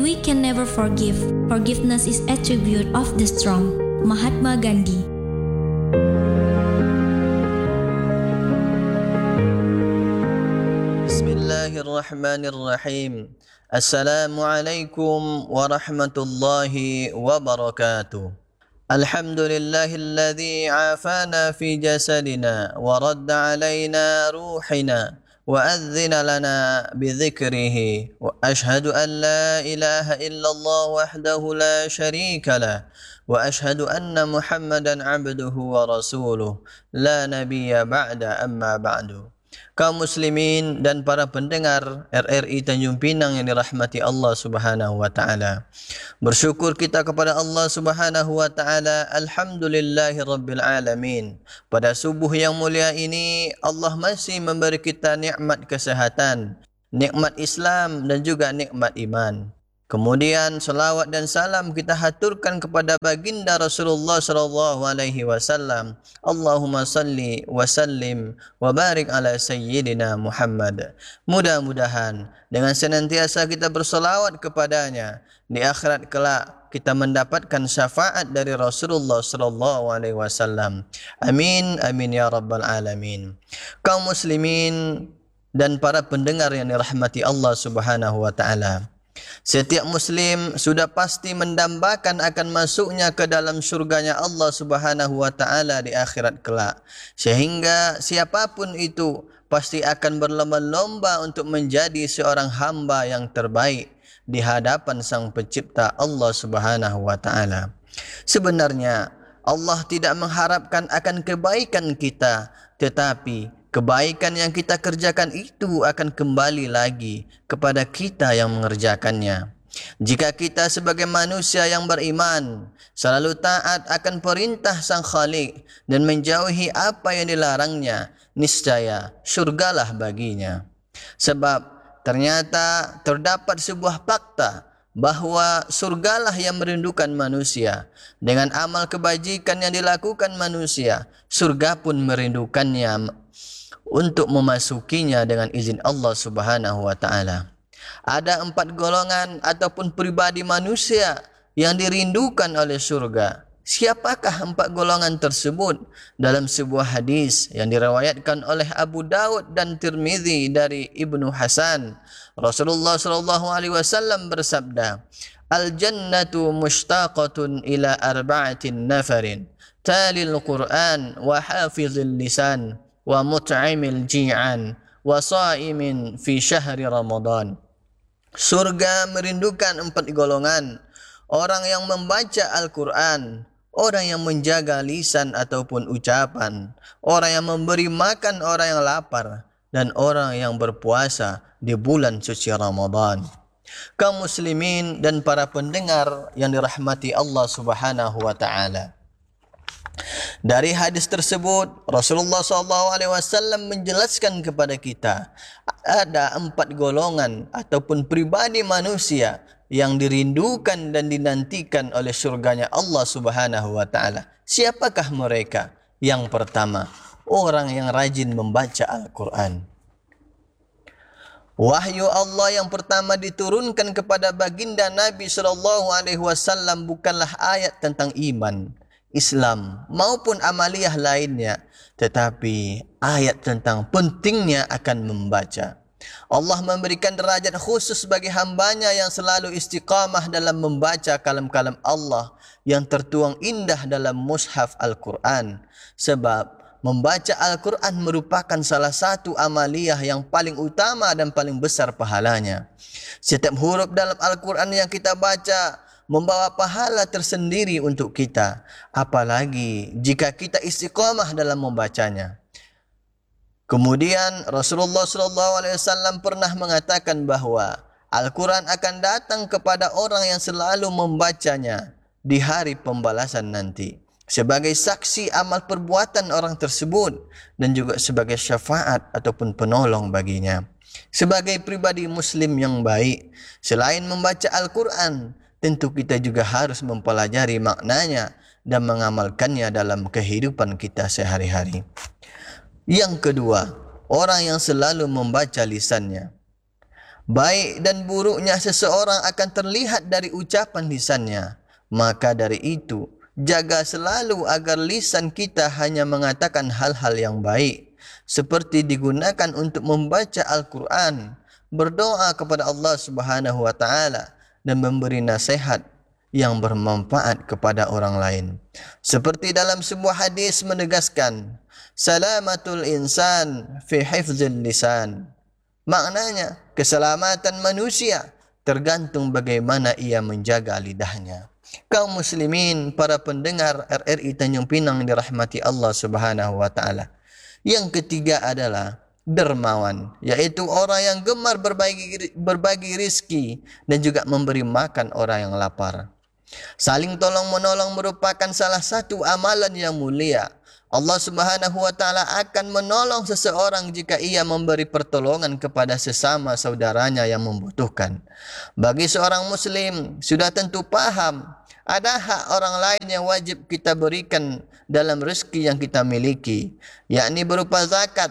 we can never forgive. Forgiveness is attribute of the strong. Mahatma Gandhi. Bismillahirrahmanirrahim. Assalamualaikum warahmatullahi wabarakatuh. Alhamdulillahilladzi afana fi jasadina wa radda alaina ruhina wa adzina lana bidzikrihi wa ashhadu an la ilaha illallah wahdahu la syarika lah wa ashhadu anna Muhammadan abduhu wa rasuluh la nabiyya ba'da amma ba'du. Kaum muslimin dan para pendengar RRI Tanjung Pinang yang dirahmati Allah Subhanahu wa taala. Bersyukur kita kepada Allah Subhanahu wa taala, alhamdulillahirabbil alamin. Pada subuh yang mulia ini Allah masih memberi kita nikmat kesehatan, nikmat Islam dan juga nikmat iman. Kemudian salawat dan salam kita haturkan kepada baginda Rasulullah sallallahu alaihi wasallam. Allahumma salli wa sallim wa barik ala sayyidina Muhammad. Mudah-mudahan dengan senantiasa kita bersalawat kepadanya, di akhirat kelak kita mendapatkan syafaat dari Rasulullah sallallahu alaihi wasallam. Amin amin ya rabbal alamin. Kaum muslimin dan para pendengar yang dirahmati Allah Subhanahu wa taala. Setiap muslim sudah pasti mendambakan akan masuknya ke dalam syurganya Allah Subhanahu wa taala di akhirat kelak. Sehingga siapapun itu pasti akan berlomba-lomba untuk menjadi seorang hamba yang terbaik di hadapan Sang Pencipta Allah Subhanahu wa taala. Sebenarnya Allah tidak mengharapkan akan kebaikan kita, tetapi kebaikan yang kita kerjakan itu akan kembali lagi kepada kita yang mengerjakannya. Jika kita sebagai manusia yang beriman selalu taat akan perintah Sang Khalik dan menjauhi apa yang dilarangnya, niscaya syurgalah baginya. Sebab ternyata terdapat sebuah fakta bahwa surgalah yang merindukan manusia. Dengan amal kebajikan yang dilakukan manusia, surga pun merindukannya untuk memasukinya dengan izin Allah Subhanahu wa taala. Ada 4 golongan ataupun pribadi manusia yang dirindukan oleh surga. Siapakah 4 golongan tersebut? Dalam sebuah hadis yang diriwayatkan oleh Abu Daud dan Tirmizi dari Ibnu Hasan, Rasulullah sallallahu alaihi wasallam bersabda, "Al-jannatu mushtaqatun ila arba'atin nafarin, talil Qur'an wa hafizil lisan wa mut'imil ji'an wa sa'imin fi syahri Ramadan." Surga merindukan 4 golongan. Orang yang membaca Al-Quran, orang yang menjaga lisan ataupun ucapan, orang yang memberi makan orang yang lapar, dan orang yang berpuasa di bulan suci Ramadan. Kaum muslimin dan para pendengar yang dirahmati Allah Subhanahu wa taala. Dari hadis tersebut Rasulullah SAW menjelaskan kepada kita ada 4 golongan ataupun pribadi manusia yang dirindukan dan dinantikan oleh surganya Allah Subhanahu wa taala. Siapakah mereka? Yang pertama, orang yang rajin membaca Al-Quran. Wahyu Allah yang pertama diturunkan kepada baginda Nabi SAW bukanlah ayat tentang iman, Islam maupun amaliyah lainnya, tetapi ayat tentang pentingnya akan membaca. Allah memberikan derajat khusus bagi hambanya yang selalu istiqamah dalam membaca kalam-kalam Allah yang tertuang indah dalam mushaf Al-Quran. Sebab membaca Al-Quran merupakan salah satu amaliyah yang paling utama dan paling besar pahalanya. Setiap huruf dalam Al-Quran yang kita baca membawa pahala tersendiri untuk kita, apalagi jika kita istiqamah dalam membacanya. Kemudian Rasulullah SAW pernah mengatakan bahwa Al-Quran akan datang kepada orang yang selalu membacanya di hari pembalasan nanti, sebagai saksi amal perbuatan orang tersebut dan juga sebagai syafaat ataupun penolong baginya. Sebagai pribadi muslim yang baik, selain membaca Al-Quran, tentu kita juga harus mempelajari maknanya dan mengamalkannya dalam kehidupan kita sehari-hari. Yang kedua, orang yang selalu membaca lisannya. Baik dan buruknya seseorang akan terlihat dari ucapan lisannya. Maka dari itu, jaga selalu agar lisan kita hanya mengatakan hal-hal yang baik, seperti digunakan untuk membaca Al-Quran, berdoa kepada Allah Subhanahu wa taala dan memberi nasihat yang bermanfaat kepada orang lain. Seperti dalam sebuah hadis menegaskan, salamatul insan fi hifzil lisan. Maknanya, keselamatan manusia tergantung bagaimana ia menjaga lidahnya. Kaum muslimin, para pendengar RRI Tanjung Pinang dirahmati Allah Subhanahu wa taala. Yang ketiga adalah dermawan, yaitu orang yang gemar berbagi rizki dan juga memberi makan orang yang lapar. Saling tolong menolong merupakan salah satu amalan yang mulia. Allah Subhanahu wa taala akan menolong seseorang jika ia memberi pertolongan kepada sesama saudaranya yang membutuhkan. Bagi seorang muslim, sudah tentu paham ada hak orang lain yang wajib kita berikan dalam rezeki yang kita miliki, yakni berupa zakat,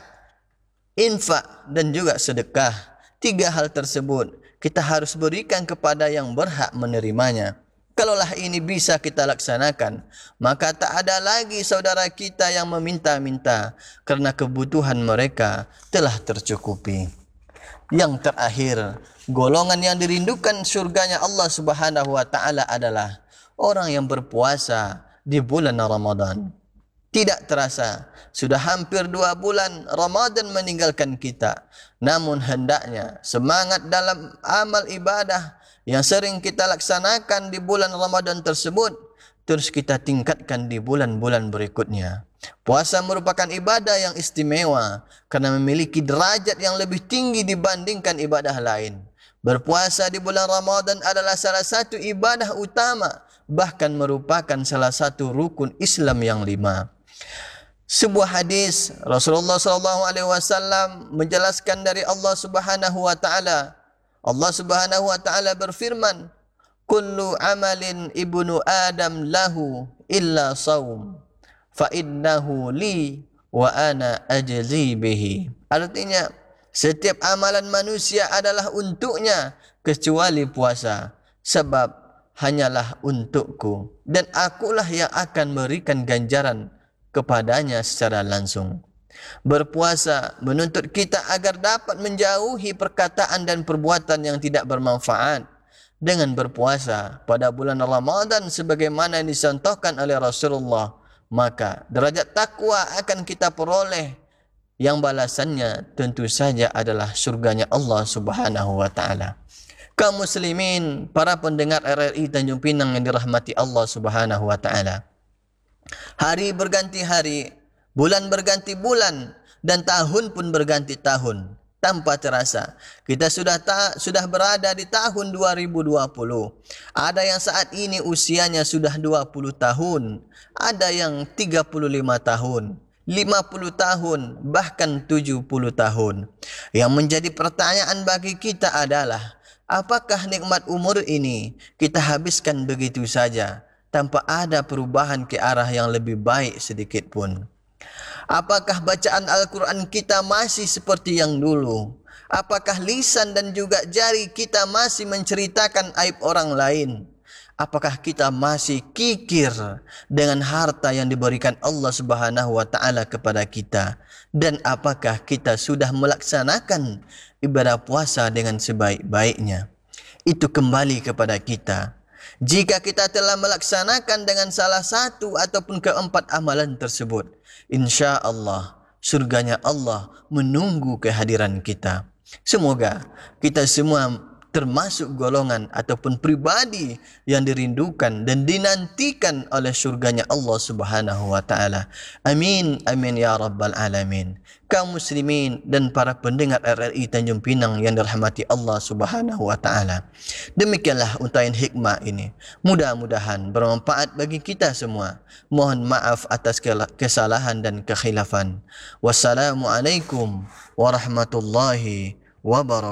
infak dan juga sedekah. Tiga hal tersebut kita harus berikan kepada yang berhak menerimanya. Kalaulah ini bisa kita laksanakan, maka tak ada lagi saudara kita yang meminta-minta, karena kebutuhan mereka telah tercukupi. Yang terakhir, golongan yang dirindukan surganya Allah Subhanahu wa taala adalah orang yang berpuasa di bulan Ramadan. Tidak terasa, sudah hampir 2 bulan Ramadan meninggalkan kita. Namun hendaknya semangat dalam amal ibadah yang sering kita laksanakan di bulan Ramadan tersebut terus kita tingkatkan di bulan-bulan berikutnya. Puasa merupakan ibadah yang istimewa karena memiliki derajat yang lebih tinggi dibandingkan ibadah lain. Berpuasa di bulan Ramadan adalah salah satu ibadah utama, bahkan merupakan salah satu rukun Islam yang 5. Sebuah hadis Rasulullah SAW menjelaskan dari Allah Subhanahu wa taala. Allah Subhanahu wa taala berfirman, "Kullu amalin ibnu Adam lahu illa shaum, fa innahu li wa ana ajzi bihi." Artinya, setiap amalan manusia adalah untuknya kecuali puasa, sebab hanyalah untukku dan akulah yang akan memberikan ganjaran kepadanya secara langsung. Berpuasa menuntut kita agar dapat menjauhi perkataan dan perbuatan yang tidak bermanfaat. Dengan berpuasa pada bulan Ramadan sebagaimana yang dicontohkan oleh Rasulullah, maka derajat takwa akan kita peroleh, yang balasannya tentu saja adalah surganya Allah Subhanahu wa taala. Kaum muslimin, para pendengar RRI Tanjung Pinang yang dirahmati Allah Subhanahu wa taala. Hari berganti hari, bulan berganti bulan, dan tahun pun berganti tahun. Tanpa terasa, kita sudah berada di tahun 2020. Ada yang saat ini usianya sudah 20 tahun, ada yang 35 tahun, 50 tahun, bahkan 70 tahun. Yang menjadi pertanyaan bagi kita adalah, apakah nikmat umur ini kita habiskan begitu saja tanpa ada perubahan ke arah yang lebih baik sedikit pun? Apakah bacaan Al-Quran kita masih seperti yang dulu? Apakah lisan dan juga jari kita masih menceritakan aib orang lain? Apakah kita masih kikir dengan harta yang diberikan Allah Subhanahu wa taala kepada kita? Dan apakah kita sudah melaksanakan ibadah puasa dengan sebaik-baiknya? Itu kembali kepada kita. Jika kita telah melaksanakan dengan salah satu ataupun keempat amalan tersebut, insya Allah surganya Allah menunggu kehadiran kita. Semoga kita semua termasuk golongan ataupun pribadi yang dirindukan dan dinantikan oleh surganya Allah Subhanahu wa taala. Amin, amin ya rabbal alamin. Kaum muslimin dan para pendengar RRI Tanjung Pinang yang dirahmati Allah Subhanahu wa taala. Demikianlah untayan hikmah ini. Mudah-mudahan bermanfaat bagi kita semua. Mohon maaf atas kesalahan dan kekhilafan. Wassalamualaikum warahmatullahi wabarakatuh.